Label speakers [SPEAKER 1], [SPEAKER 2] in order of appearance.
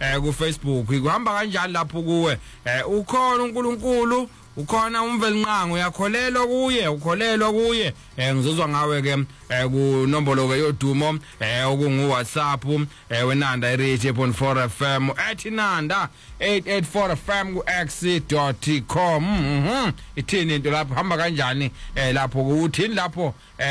[SPEAKER 1] ku Facebook kuhamba kanjani lapho kuwe ukhona uNkulunkulu ukhona umvelinqango ukholelwa kuye ngizozwa ngawe ke ku nombolo ke yodumo okungu WhatsApp wenanda ireach 4 FM @nanda 884 FM ku x.com ithini into lapho hamba kanjani lapho kuthini lapho